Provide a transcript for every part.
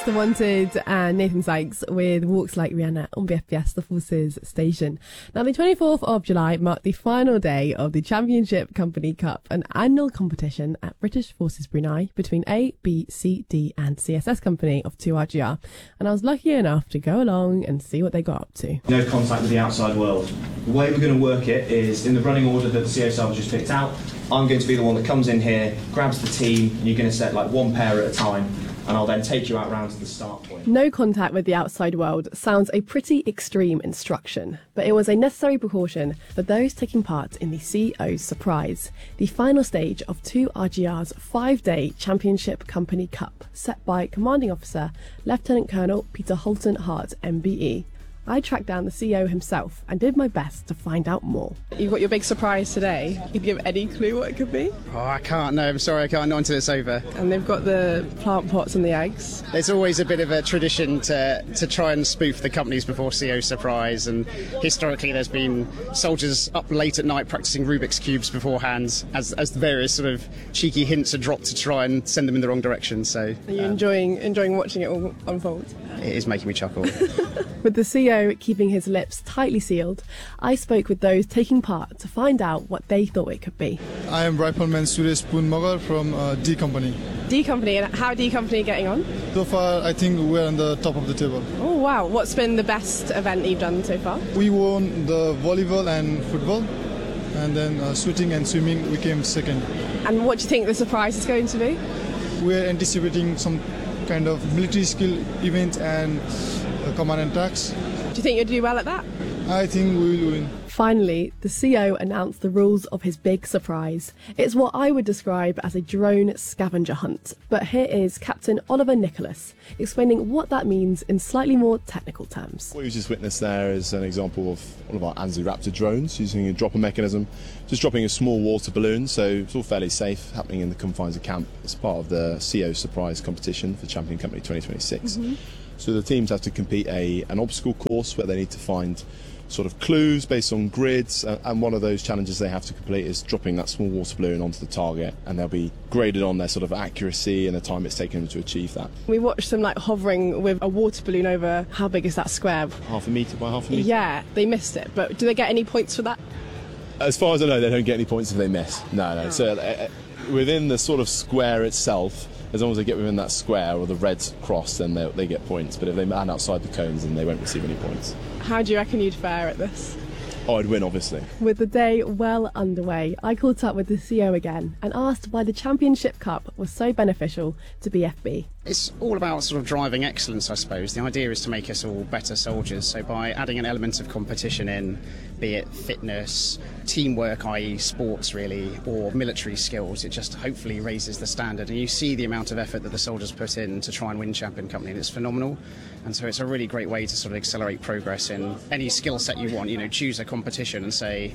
The Wanted and Nathan Sykes with Walks Like Rihanna on BFBS The Forces station. Now, the 24th of July marked the final day of the Championship Company Cup, an annual competition at British Forces Brunei between A, B, C, D and CSS Company of 2RGR. And I was lucky enough to go along and see what they got up to. No contact with the outside world. The way we're going to work it is in the running order that the CSL just picked out. I'm going to be the one that comes in here, grabs the team, and you're going to set like one pair at a time, and I'll then take you out round to the start point. No contact with the outside world sounds a pretty extreme instruction, but it was a necessary precaution for those taking part in the CO Surprise, the final stage of 2RGR's 5-day Championship Company Cup, set by Commanding Officer Lieutenant Colonel Peter Holton Hart, MBE. I tracked down the CEO himself and did my best to find out more. You've got your big surprise today. Can you give any clue what it could be? Oh, I can't. No, I'm sorry, I can't. Not until it's over. And they've got the plant pots and the eggs. There's always a bit of a tradition to try and spoof the companies before CO Surprise, and historically there's been soldiers up late at night practicing Rubik's Cubes beforehand as the various sort of cheeky hints are dropped to try and send them in the wrong direction. So, are you enjoying watching it all unfold? It is making me chuckle. With the CEO keeping his lips tightly sealed, I spoke with those taking part to find out what they thought it could be. I am Rifleman Suresh Poonmagar from D Company. D Company, and how are D Company getting on? So far, I think we're on the top of the table. Oh wow, what's been the best event you've done so far? We won the volleyball and football, and then shooting and swimming we came second. And what do you think the surprise is going to be? We're anticipating some kind of military skill event and command and attacks. Do you think you'll do well at that? I think we will win. Finally, the CEO announced the rules of his big surprise. It's what I would describe as a drone scavenger hunt. But here is Captain Oliver Nicholas explaining what that means in slightly more technical terms. What you just witnessed there is an example of one of our Anzu Raptor drones using a dropper mechanism, just dropping a small water balloon, so it's all fairly safe, happening in the confines of camp as part of the CO Surprise competition for Champion Company 2026. So the teams have to complete an obstacle course where they need to find sort of clues based on grids, and one of those challenges they have to complete is dropping that small water balloon onto the target, and they'll be graded on their sort of accuracy and the time it's taken them to achieve that. We watched them like hovering with a water balloon over, how big is that square? Half a metre by half a metre? Yeah, they missed it, but do they get any points for that? As far as I know, they don't get any points if they miss. No. So within the sort of square itself, as long as they get within that square or the red cross, then they get points. But if they land outside the cones, then they won't receive any points. How do you reckon you'd fare at this? Oh, I'd win, obviously. With the day well underway, I caught up with the CEO again and asked why the Championship Cup was so beneficial to BFB. It's all about sort of driving excellence, I suppose. The idea is to make us all better soldiers. So by adding an element of competition in, be it fitness, teamwork, i.e. sports really, or military skills, it just hopefully raises the standard. And you see the amount of effort that the soldiers put in to try and win Champion Company, and it's phenomenal. And so it's a really great way to sort of accelerate progress in any skill set you want. Choose a competition and say,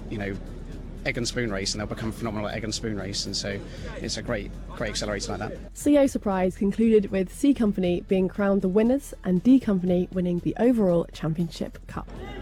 egg and spoon race, and they'll become phenomenal at egg and spoon race, and so it's a great accelerator like that. CO Surprise concluded with C Company being crowned the winners and D Company winning the overall Championship Cup.